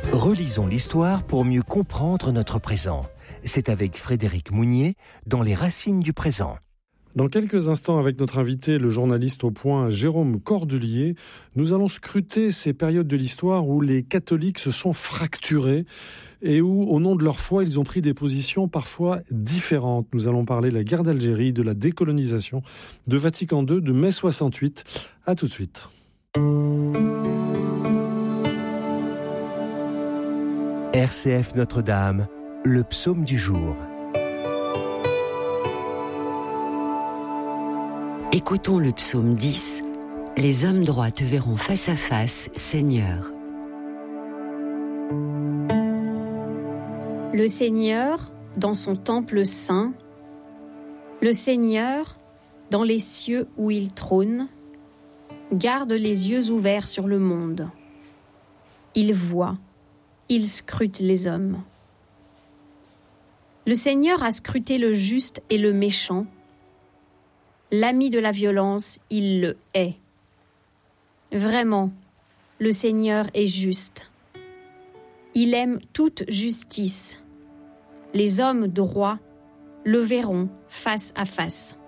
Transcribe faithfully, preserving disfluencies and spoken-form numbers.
Relisons l'histoire pour mieux comprendre notre présent. C'est avec Frédéric Mounier dans Les Racines du présent. Dans quelques instants, avec notre invité, le journaliste au point Jérôme Cordelier, nous allons scruter ces périodes de l'histoire où les catholiques se sont fracturés et où, au nom de leur foi, ils ont pris des positions parfois différentes. Nous allons parler de la guerre d'Algérie, de la décolonisation, de Vatican deux, de mai soixante-huit. À tout de suite. R C F Notre-Dame, le psaume du jour. Écoutons le psaume dix. Les hommes droits te verront face à face, Seigneur. Le Seigneur dans son temple saint, le Seigneur dans les cieux où il trône, garde les yeux ouverts sur le monde. Il voit, il scrute les hommes. Le Seigneur a scruté le juste et le méchant. L'ami de la violence, il le hait. Vraiment, le Seigneur est juste. Il aime toute justice. Les hommes droits le verront face à face.